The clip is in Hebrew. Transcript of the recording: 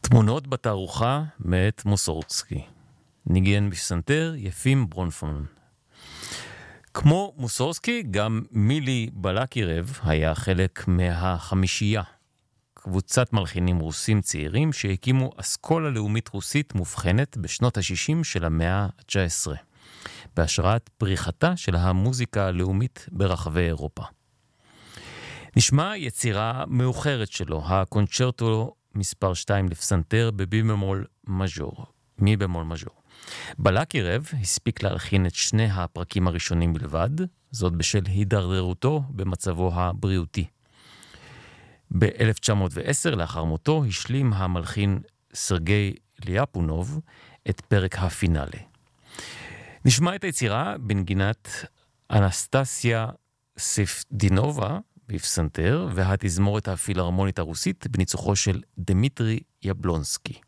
תמונות בתערוכה מאת מוסורסקי. ניגן בפסנתר יפים ברונפון. כמו מוסורסקי, גם מילי בלקירב היה חלק מהחמישייה. קבוצת מלחינים רוסים צעירים שהקימו אסכולה לאומית רוסית מובחנת בשנות ה-60 של המאה ה-19, בהשראת פריחתה של המוזיקה הלאומית ברחבי אירופה. נשמע יצירה מאוחרת שלו, הקונצ'רטו מספר 2 לפסנתר בבי במול מז'ור, מי במול מז'ור. בלקירב הספיק להלחין את שני הפרקים הראשונים בלבד, זאת בשל הידרדרותו במצבו הבריאותי. ב-1910 לאחר מותו השלים המלחין סרגי ליאפונוב את פרק הפינאלה. נשמע את היצירה בנגינת אנסטסיה ספדינובה בפסנתר והתזמורת הפילהרמונית הרוסית בניצוחו של דמיטרי יבלונסקי.